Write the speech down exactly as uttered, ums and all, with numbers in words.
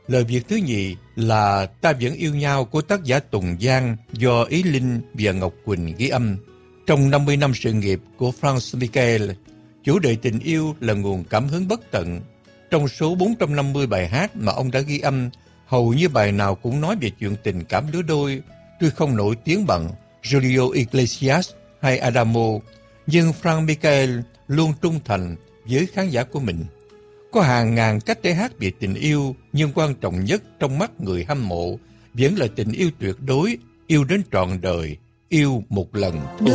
Lời Việt thứ nhì là Ta Vẫn Yêu Nhau của tác giả Tùng Giang do Ý Linh và Ngọc Quỳnh ghi âm. Trong năm mươi năm sự nghiệp của Franz Michael, chủ đề tình yêu là nguồn cảm hứng bất tận. Trong số bốn trăm năm mươi bài hát mà ông đã ghi âm, hầu như bài nào cũng nói về chuyện tình cảm lứa đôi. Tuy không nổi tiếng bằng Julio Iglesias hay Adamo, nhưng Franz Michael luôn trung thành với khán giả của mình. Có hàng ngàn cách để hát về tình yêu, nhưng quan trọng nhất trong mắt người hâm mộ vẫn là tình yêu tuyệt đối, yêu đến trọn đời, yêu một lần thôi.